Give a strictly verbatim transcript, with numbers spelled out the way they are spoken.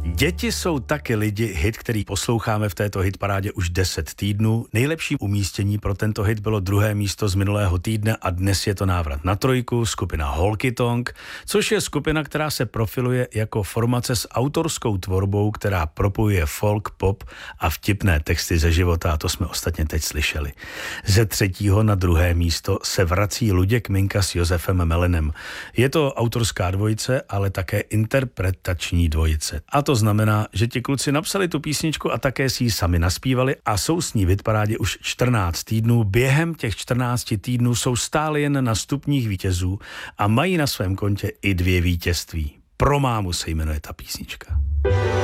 Děti jsou taky lidi, hit, který posloucháme v této hitparádě už deset týdnů. Nejlepší umístění pro tento hit bylo druhé místo z minulého týdne a dnes je to návrat na trojku, skupina Holky Tonk, což je skupina, která se profiluje jako formace s autorskou tvorbou, která propojuje folk, pop a vtipné texty ze života, a to jsme ostatně teď slyšeli. Ze třetího na druhé místo se vrací Luděk Minka s Josefem Melenem. Je to autorská dvojice, ale také interpretační dvojice. A to znamená, že ti kluci napsali tu písničku a také si ji sami naspívali a jsou s ní v hitparádě už čtrnáct týdnů. Během těch čtrnácti týdnů jsou stále jen na stupních vítězů a mají na svém kontě i dvě vítězství. Pro mámu se jmenuje ta písnička.